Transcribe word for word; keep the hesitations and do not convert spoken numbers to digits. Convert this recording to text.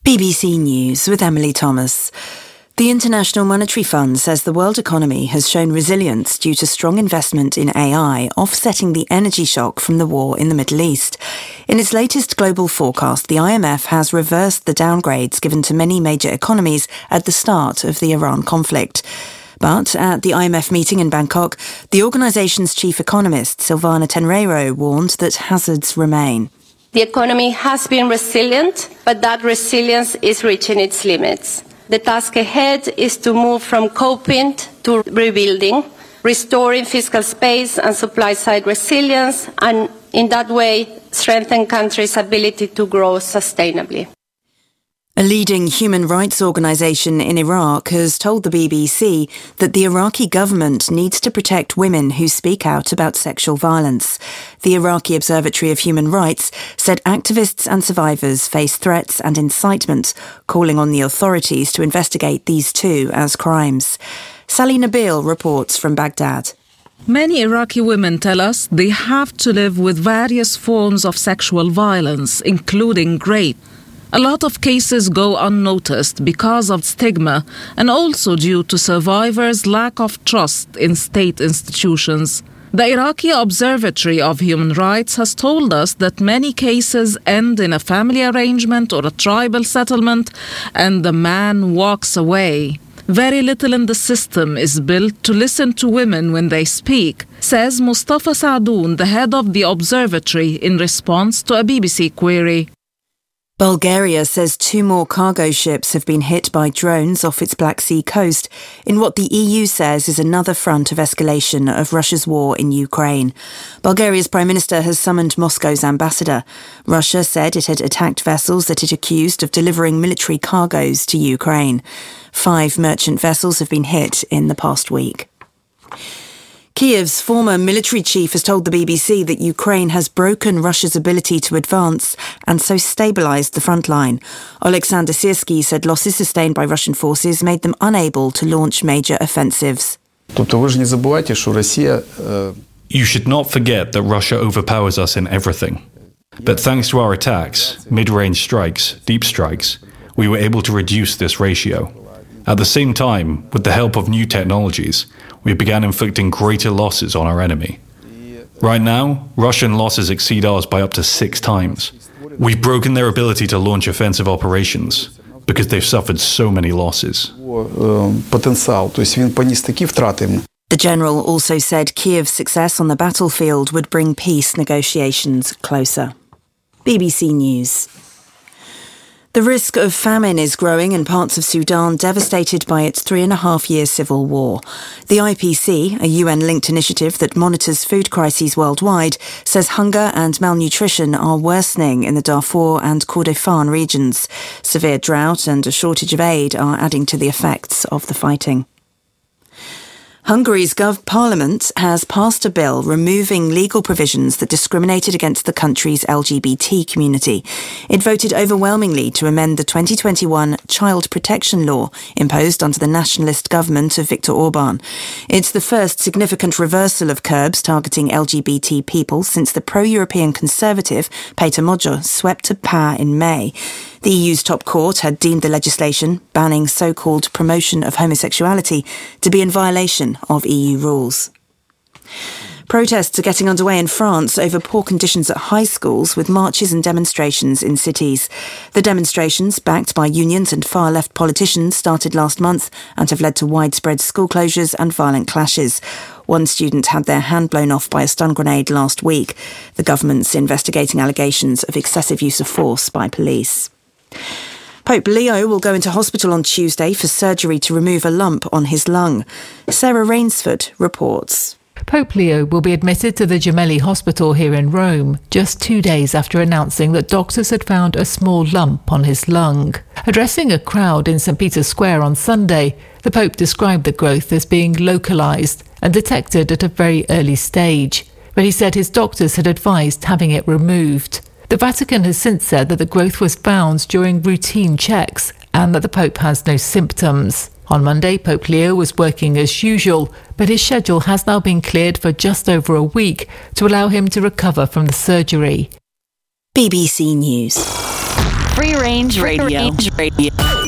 B B C News with Emily Thomas. The International Monetary Fund says the world economy has shown resilience due to strong investment in A I, offsetting the energy shock from the war in the Middle East. In its latest global forecast, the I M F has reversed the downgrades given to many major economies at the start of the Iran conflict. But at the I M F meeting in Bangkok, the organisation's chief economist, Silvana Tenreiro, warned that hazards remain. The economy has been resilient, but that resilience is reaching its limits. The task ahead is to move from coping to rebuilding, restoring fiscal space and supply-side resilience, and in that way strengthen countries' ability to grow sustainably. A leading human rights organisation in Iraq has told the B B C that the Iraqi government needs to protect women who speak out about sexual violence. The Iraqi Observatory of Human Rights said activists and survivors face threats and incitement, calling on the authorities to investigate these two as crimes. Sally Nabil reports from Baghdad. Many Iraqi women tell us they have to live with various forms of sexual violence, including rape. A lot of cases go unnoticed because of stigma and also due to survivors' lack of trust in state institutions. The Iraqi Observatory of Human Rights has told us that many cases end in a family arrangement or a tribal settlement and the man walks away. Very little in the system is built to listen to women when they speak, says Mustafa Saadoun, the head of the observatory, in response to a B B C query. Bulgaria says two more cargo ships have been hit by drones off its Black Sea coast in what the E U says is another front of escalation of Russia's war in Ukraine. Bulgaria's Prime Minister has summoned Moscow's ambassador. Russia said it had attacked vessels that it accused of delivering military cargoes to Ukraine. Five merchant vessels have been hit in the past week. Kiev's former military chief has told the B B C that Ukraine has broken Russia's ability to advance and so stabilised the front line. Oleksandr Syrskyi said losses sustained by Russian forces made them unable to launch major offensives. You should not forget that Russia overpowers us in everything. But thanks to our attacks, mid-range strikes, deep strikes, we were able to reduce this ratio. At the same time, with the help of new technologies, we began inflicting greater losses on our enemy. Right now, Russian losses exceed ours by up to six times. We've broken their ability to launch offensive operations because they've suffered so many losses. The general also said Kiev's success on the battlefield would bring peace negotiations closer. B B C News. The risk of famine is growing in parts of Sudan devastated by its three and a half year civil war. The I P C, a U N-linked initiative that monitors food crises worldwide, says hunger and malnutrition are worsening in the Darfur and Kordofan regions. Severe drought and a shortage of aid are adding to the effects of the fighting. Hungary's Gov Parliament has passed a bill removing legal provisions that discriminated against the country's L G B T community. It voted overwhelmingly to amend the twenty twenty-one child protection law imposed under the nationalist government of Viktor Orban. It's the first significant reversal of curbs targeting L G B T people since the pro-European conservative Péter Magyar swept to power in May. The E U's top court had deemed the legislation banning so-called promotion of homosexuality to be in violation of E U rules. Protests are getting underway in France over poor conditions at high schools, with marches and demonstrations in cities. The demonstrations, backed by unions and far-left politicians, started last month and have led to widespread school closures and violent clashes. One student had their hand blown off by a stun grenade last week. The government's investigating allegations of excessive use of force by police. Pope Leo will go into hospital on Tuesday for surgery to remove a lump on his lung. Sarah Rainsford reports. Pope Leo will be admitted to the Gemelli Hospital here in Rome, just two days after announcing that doctors had found a small lump on his lung. Addressing a crowd in St Peter's Square on Sunday, the Pope described the growth as being localised and detected at a very early stage, but he said his doctors had advised having it removed. The Vatican has since said that the growth was found during routine checks and that the Pope has no symptoms. On Monday, Pope Leo was working as usual, but his schedule has now been cleared for just over a week to allow him to recover from the surgery. B B C News. Free Range Radio. Free Range Radio.